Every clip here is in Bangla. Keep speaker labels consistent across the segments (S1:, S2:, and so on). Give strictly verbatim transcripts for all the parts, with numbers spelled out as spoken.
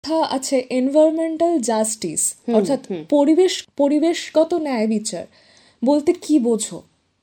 S1: আছে এনভায়রনমেন্টাল জাস্টিস, অর্থাৎ পরিবেশ পরিবেশগত ন্যায় বিচার বলতে কি বোঝো?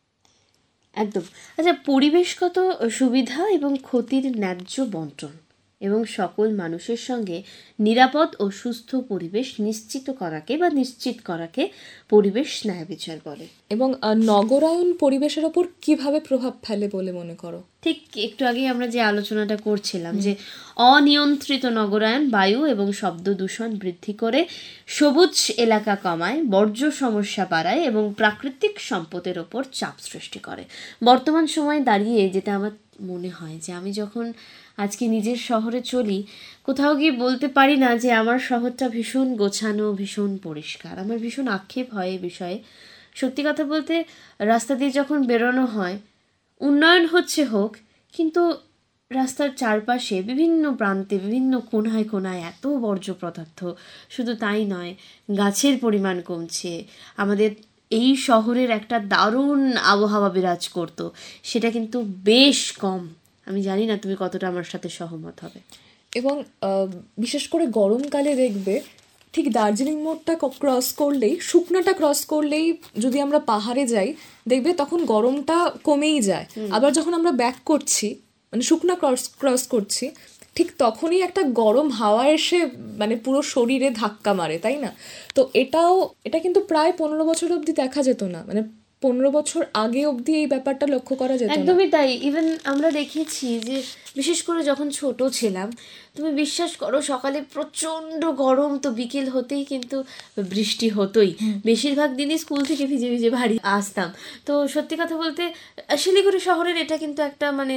S2: একদম। আচ্ছা, পরিবেশগত সুবিধা এবং ক্ষতির ন্যায্য বন্টন এবং সকল মানুষের সঙ্গে নিরাপদ ও সুস্থ পরিবেশ নিশ্চিত করাকে বা নিশ্চিত করাকে পরিবেশ ন্যায় বিচার বলে।
S1: এবং নগরায়ন পরিবেশের ওপর কিভাবে প্রভাব ফেলে বলে মনে করো?
S2: ঠিক একটু আগে আমরা যে আলোচনাটা করছিলাম যে অনিয়ন্ত্রিত নগরায়ন বায়ু এবং শব্দ দূষণ বৃদ্ধি করে, সবুজ এলাকা কমায়, বর্জ্য সমস্যা বাড়ায় এবং প্রাকৃতিক সম্পদের ওপর চাপ সৃষ্টি করে। বর্তমান সময়ে দাঁড়িয়ে যেটা আমার মনে হয় যে আমি যখন আজকে নিজের শহরে চলি, কোথাও গিয়ে বলতে পারি না যে আমার শহরটা ভীষণ গোছানো, ভীষণ পরিষ্কার। আমার ভীষণ আক্ষেপ হয় এই বিষয়ে। সত্যি কথা বলতে, রাস্তা দিয়ে যখন বেরোনো হয়, উন্নয়ন হচ্ছে হোক, কিন্তু রাস্তার চারপাশে বিভিন্ন প্রান্তে বিভিন্ন কোনায় কোনায় এত বর্জ্য পদার্থ। শুধু তাই নয়, গাছের পরিমাণ কমছে। আমাদের এই শহরের একটা দারুণ আবহাওয়া বিরাজ করতো, সেটা কিন্তু বেশ কম। আমি জানি না তুমি কতটা আমার সাথে সহমত হবে।
S1: এবং বিশেষ করে গরমকালে দেখবে ঠিক দার্জিলিং মোড়টা ক্রস করলেই, শুকনাটা ক্রস করলেই যদি আমরা পাহাড়ে যাই, দেখবে তখন গরমটা কমেই যায়। আবার যখন আমরা ব্যাক করছি, মানে শুকনা ক্রস ক্রস করছি, ঠিক তখনই একটা গরম হাওয়া এসে মানে পুরো শরীরে ধাক্কা মারে, তাই না? তো এটাও এটা কিন্তু প্রায় পনেরো বছর অবধি দেখা যেত না, মানে পনেরো বছর আগে অবধি এই ব্যাপারটা লক্ষ্য করা যেত না।
S2: একদমই তাই। ইভেন আমরা দেখেছি যে বিশেষ করে যখন ছোট ছিলাম, তুমি বিশ্বাস করো, সকালে প্রচণ্ড গরম, তো বিকেল হতেই কিন্তু বৃষ্টি হতোই। বেশিরভাগ দিনই স্কুল থেকে ভিজে ভিজে বাড়ি আসতাম। তো সত্যি কথা বলতে, শিলিগুড়ি শহরের এটা কিন্তু একটা মানে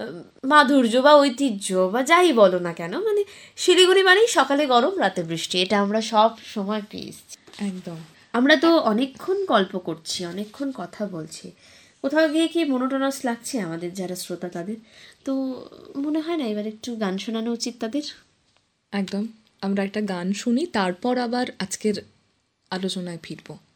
S2: মাধুর্য বা ঐতিহ্য বা যাই বলো না কেন, মানে শিলিগুড়ি মানেই সকালে গরম, রাতে বৃষ্টি, এটা আমরা সব সময় পেয়েছি।
S1: একদম।
S2: আমরা তো অনেকক্ষণ গল্প করছি, অনেকক্ষণ কথা বলছি, কোথাও গিয়ে কি মনোটোনাস লাগছে আমাদের যারা শ্রোতা তাদের? তো মনে হয় না এবার একটু গান শোনানো উচিত তাদের?
S1: একদম, আমরা একটা গান শুনি, তারপর আবার আজকের আলোচনায় ফিরবো।